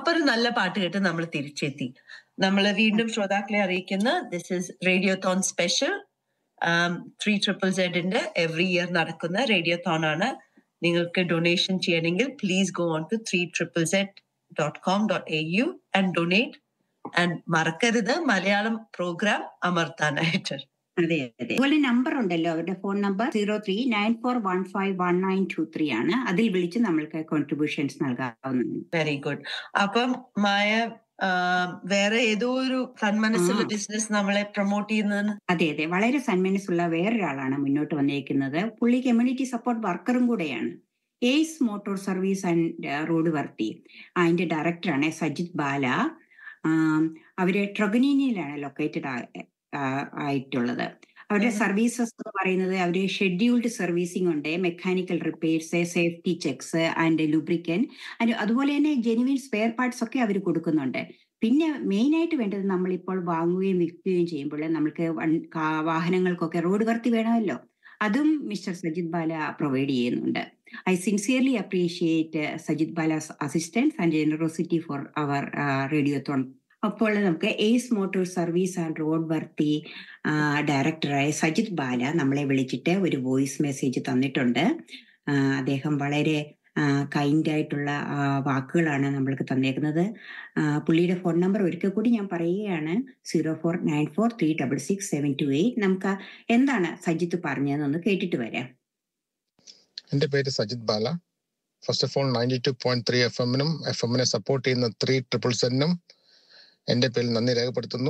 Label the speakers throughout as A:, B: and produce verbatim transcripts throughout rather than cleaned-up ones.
A: അപ്പൊ ഒരു നല്ല പാട്ട് കേട്ട് നമ്മൾ തിരിച്ചെത്തി. നമ്മൾ വീണ്ടും ശ്രോതാക്കളെ അറിയിക്കുന്ന this is റേഡിയോത്തോൺ special three triple സെഡിന്റെ every year നടക്കുന്ന റേഡിയോത്തോൺ ആണ്. നിങ്ങൾക്ക് ഡൊണേഷൻ ചെയ്യണമെങ്കിൽ please go on to three triple Z dot com dot A you and donate. And മറക്കരുത് മലയാളം പ്രോഗ്രാം അമർത്താനായിട്ട്.
B: അതെ അതെ. അതുപോലെ നമ്പർ ഉണ്ടല്ലോ, അവരുടെ phone number zero three nine four one five one nine to three ആണ്. അതിൽ വിളിച്ച് നമ്മൾക്ക് കോൺട്രിബ്യൂഷൻസ് നൽകാവുന്നതാണ്.
A: Very good. അപ്പം മായ വേറെ ഏതോ ഒരു സന്മനസ്സുള്ള ബിസിനസ് നമ്മളെ പ്രൊമോട്ട് ചെയ്യുന്നതെന്ന്.
B: അതെ അതെ, വളരെ സന്മനസ്സുള്ള വേറൊരാളാണ് മുന്നോട്ട് വന്നിരിക്കുന്നത്. പുള്ളി കമ്മ്യൂണിറ്റി സപ്പോർട്ട് വർക്കറും കൂടെയാണ്. Ace motor service and road വർത്തി അതിന്റെ ഡയറക്ടറാണ് സജിത് ബാല. അവര് ട്രൊഗനീനിയിലാണ് ലൊക്കേറ്റഡ് ആയിട്ടുള്ളത്. അവരുടെ സർവീസസ് എന്ന് പറയുന്നത് അവര് ഷെഡ്യൂൾഡ് സർവീസിംഗ് ഉണ്ട്, mechanical repairs, safety checks and ലൂബ്രിക്കൻ, അതുപോലെ തന്നെ ജെനുവിൻ സ്പെയർ പാർട്സ് ഒക്കെ അവർ കൊടുക്കുന്നുണ്ട്. പിന്നെ മെയിൻ ആയിട്ട് വേണ്ടത് നമ്മളിപ്പോൾ വാങ്ങുകയും വിൽക്കുകയും ചെയ്യുമ്പോൾ നമ്മൾക്ക് വാഹനങ്ങൾക്കൊക്കെ റോഡ് വർത്തി വേണമല്ലോ, അതും മിസ്റ്റർ സജിത് ബാല പ്രൊവൈഡ് ചെയ്യുന്നുണ്ട്. I sincerely appreciate Sajith Bala's assistance and generosity four അവർ റേഡിയോത്തോൺ. അപ്പോൾ നമുക്ക് ace motor service and road വർത്തി ഡയറക്ടറായ സജിത് ബാല നമ്മളെ വിളിച്ചിട്ട് ഒരു വോയിസ് മെസ്സേജ് തന്നിട്ടുണ്ട്. അദ്ദേഹം വളരെ കൈൻഡ് ആയിട്ടുള്ള വാക്കുകളാണ് നമ്മൾക്ക് തന്നേക്കുന്നത്. പുള്ളിയുടെ ഫോൺ നമ്പർ ഒരിക്കൽ കൂടി ഞാൻ പറയുകയാണ്, zero four nine four three double six seven to eight. നമുക്ക് എന്താണ് സജിത്ത് പറഞ്ഞതെന്നൊന്ന് കേട്ടിട്ട് വരാം.
C: എന്റെ പേര് സജിത് ബാല. First of all ninety two point three F എമ്മിനും എഫ് എമ്മിനെ സപ്പോർട്ട് ചെയ്യുന്ന ത്രീ ട്രിപ്പിൾ സെവനും എന്റെ പേരിൽ നന്ദി രേഖപ്പെടുത്തുന്നു.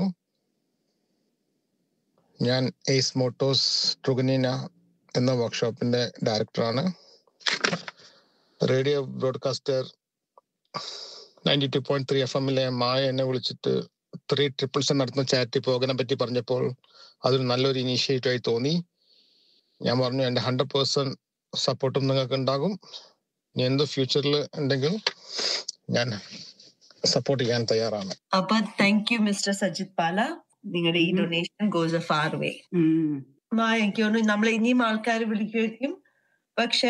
C: ഞാൻ എയ്സ് മോട്ടോഴ്സ് ട്രൊഗനീന എന്ന വർക്ക്ഷോപ്പിന്റെ ഡയറക്ടറാണ്. Radio broadcaster ninety two point three F എമ്മിലെ മായ എന്നെ വിളിച്ചിട്ട് ത്രീ ട്രിപ്പിൾ സെവൻ നടത്തുന്ന ചാരിറ്റി പ്രോഗ്രാമിനെ പറ്റി പറഞ്ഞപ്പോൾ അതൊരു നല്ലൊരു ഇനീഷ്യേറ്റീവ് ആയി തോന്നി. ഞാൻ പറഞ്ഞു എന്റെ ഹൺഡ്രഡ് പേഴ്സെന്റ് സപ്പോർട്ടും നിങ്ങൾക്ക് ഉണ്ടാകും. ഇനി എന്ത് ഫ്യൂച്ചറിൽ ഉണ്ടെങ്കിൽ ഞാൻ സപ്പോർട്ട് ചെയ്യാൻ തയ്യാറാണ്.
A: അപ്പൊ താങ്ക് യു മിസ്റ്റർ സജിത് ബാല. നിങ്ങളുടെ ഈ ഡൊണേഷൻ ഗോസ് എ ഫാർ വേ. എനിക്ക് തോന്നുന്നു നമ്മളെ ഇനിയും ആൾക്കാർ വിളിക്കുമായിരിക്കും. പക്ഷെ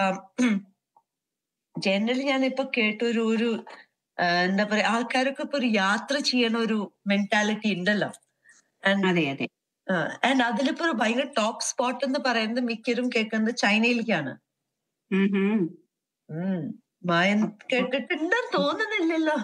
A: ജനറലി ഞാൻ ഇപ്പൊ കേട്ടൊരു ഒരു എന്താ പറയാ, ആൾക്കാരൊക്കെ ഇപ്പൊ ഒരു യാത്ര ചെയ്യണ ഒരു മെന്റാലിറ്റി ഉണ്ടല്ലോ. ആൻഡ് അതിലിപ്പോ ഒരു ഭയങ്കര ടോപ്പ് സ്പോട്ട് എന്ന് പറയുന്നത് മിക്കരും കേൾക്കുന്നത് ചൈനയിലേക്കാണ്. മായൻ കേട്ടിട്ടുണ്ടെന്ന് തോന്നുന്നില്ലല്ലോ.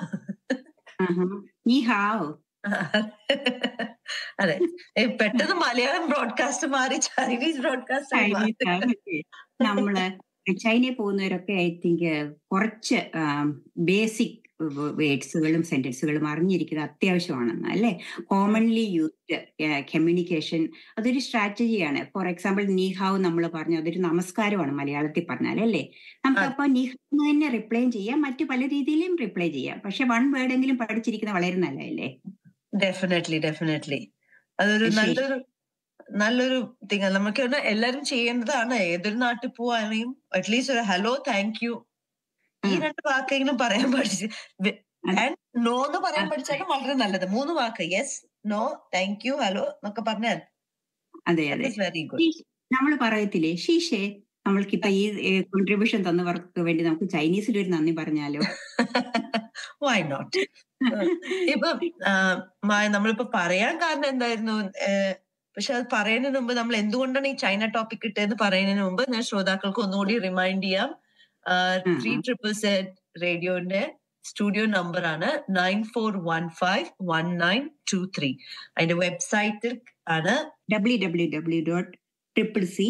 A: അതെ, പെട്ടെന്ന് മലയാളം ബ്രോഡ്കാസ്റ്റ് മാറി ചൈനീസ് ബ്രോഡ്കാസ്റ്റ്.
B: നമ്മള് ചൈനയിൽ പോകുന്നവരൊക്കെ ഐ തിങ്ക് കുറച്ച് ബേസിക് വേർഡ്സുകളും സെന്റൻസുകളും അറിഞ്ഞിരിക്കുന്നത് അത്യാവശ്യമാണെന്ന് അല്ലേ. കോമൺലി യൂസ്ഡ് കമ്മ്യൂണിക്കേഷൻ അതൊരു സ്ട്രാറ്റജിയാണ്. ഫോർ എക്സാമ്പിൾ നീഹാവ് നമ്മൾ പറഞ്ഞു, അതൊരു നമസ്കാരമാണ് മലയാളത്തിൽ പറഞ്ഞാൽ അല്ലേ. നമുക്ക് അപ്പോൾ നീഹാവ് തന്നെ റിപ്ലൈ ചെയ്യാം, മറ്റു പല രീതിയിലും റിപ്ലൈ ചെയ്യാം. പക്ഷെ വൺ വേർഡ് എങ്കിലും പഠിച്ചിരിക്കുന്നത് വളരെ നല്ലതല്ലേ.
A: ഡെഫിനറ്റ്ലി ഡെഫിനറ്റ്ലി അതൊരു നല്ലൊരു നല്ലൊരു തിങ് നമുക്ക് എല്ലാരും ചെയ്യേണ്ടതാണ്. ഏതൊരു നാട്ടിൽ പോവാണെങ്കിലും അറ്റ്ലീസ്റ്റ് ഒരു ഹലോ, താങ്ക് യു, ഈ രണ്ട് വാക്കെങ്കിലും പറയാൻ പഠിച്ചു. നോ എന്ന് പറയാൻ പഠിച്ചാലും വളരെ നല്ലത്. മൂന്ന് വാക്ക്, yes, no, thank you, hello എന്നൊക്കെ പറഞ്ഞാൽ
B: അതെ അതെ വെരി ഗുഡ്. നമ്മൾ പറയത്തില്ലേ ഷീഷേ, നമ്മൾക്കിപ്പോ ഈ കോൺട്രിബ്യൂഷൻ തന്നവർക്ക് വേണ്ടി നമുക്ക് ചൈനീസിൽ ഒരു നന്ദി പറഞ്ഞാലോ?
A: Why not? ഇപ്പൊ നമ്മളിപ്പോ പറയാൻ കാരണം എന്തായിരുന്നു, പക്ഷെ അത് പറയുന്നതിന് മുമ്പ് നമ്മൾ എന്തുകൊണ്ടാണ് ഈ ചൈന ടോപ്പിക് ഇട്ടതെന്ന് പറയുന്നതിന് മുമ്പ് ഞാൻ ശ്രോതാക്കൾക്ക് ഒന്നുകൂടി റിമൈൻഡ് ചെയ്യാം. Three triple Z റേഡിയോന്റെ studio number ആണ് nine four one five one nine to three. അതിന്റെ വെബ്സൈറ്റിൽ ആണ് W W W dot triple C